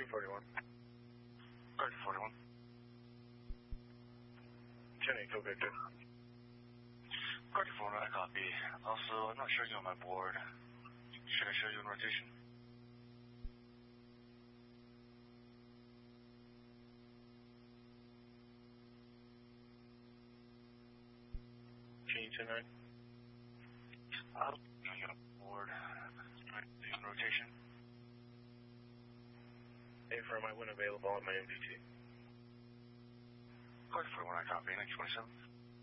41. Guard 41. 10-8, Victor. Guard 41, I copy. Also, I'm not sure you're on my board. Should I show you in rotation? Change 10-9. You're on board. In rotation. Affirm, I went available on my MDT. Guard 41, I copy. 927.